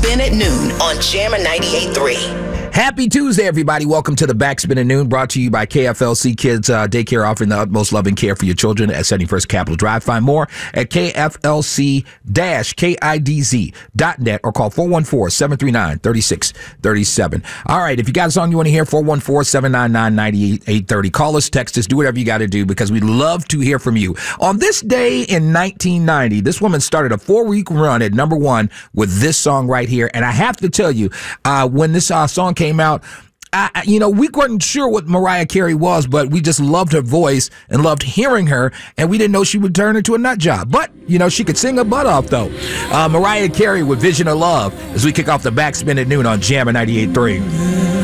Backspin at noon on Jammer 98.3. Happy Tuesday, everybody. Welcome to the Backspin at Noon, brought to you by KFLC Kids Daycare, offering the utmost love and care for your children at 71st Capitol Drive. Find more at KFLC-KIDZ.net or call 414-739-3637. All right, if you got a song you want to hear, 414-799-9830. Call us, text us, do whatever you got to do because we'd love to hear from you. On this day in 1990, this woman started a 4-week run at number one with this song right here. And I have to tell you, when this song came out, we weren't sure what Mariah Carey was, but we just loved her voice and loved hearing her, and we didn't know she would turn into a nut job. But, she could sing her butt off, though. Mariah Carey with Vision of Love as we kick off the Backspin at Noon on Jammer 98.3.